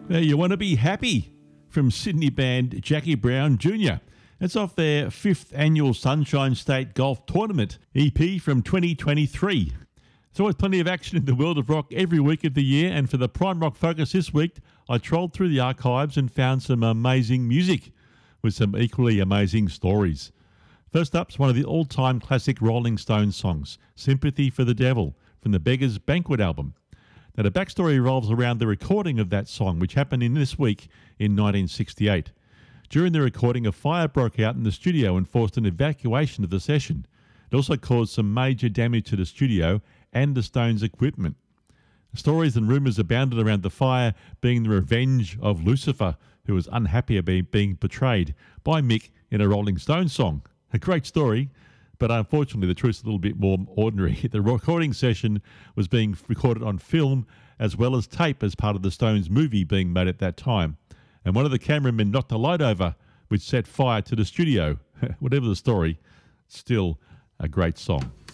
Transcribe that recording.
You want to be happy from Sydney band Jackie Brown Jr. It's off their 5th annual Sunshine State Golf Tournament EP from 2023. There's always plenty of action in the world of rock every week of the year, and for the Prime Rock Focus this week, I trolled through the archives and found some amazing music with some equally amazing stories. First up's one of the all-time classic Rolling Stones songs, Sympathy for the Devil, from the Beggars Banquet album. Now, the backstory revolves around the recording of that song, which happened in this week in 1968. During the recording, a fire broke out in the studio and forced an evacuation of the session. It also caused some major damage to the studio and the Stones' equipment. Stories and rumours abounded around the fire being the revenge of Lucifer, who was unhappy about being portrayed by Mick in a Rolling Stones song. A great story, but unfortunately the truth's a little bit more ordinary. The recording session was being recorded on film as well as tape as part of the Stones movie being made at that time. And one of the cameramen knocked a light over, which set fire to the studio. Whatever the story, still a great song.